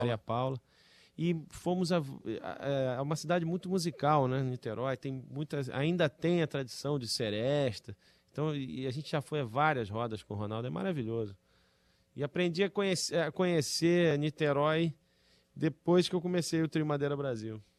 Maria Paula. E fomos a uma cidade muito musical, né? Niterói tem muitas, ainda tem a tradição de seresta. Então, e a gente já foi a várias rodas com o Ronaldo, é maravilhoso. E aprendi a conhecer Niterói depois que eu comecei o Trio Madeira Brasil.